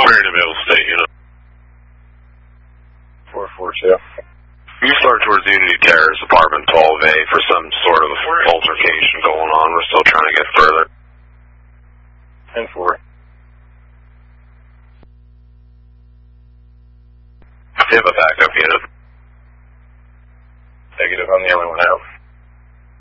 We're in the middle state, you know. 442. You start towards the Unity Terrace, apartment 12A, for some sort of altercation going on. We're still trying to get further. 10-4. Do you have a backup unit? Negative, I'm the only one out.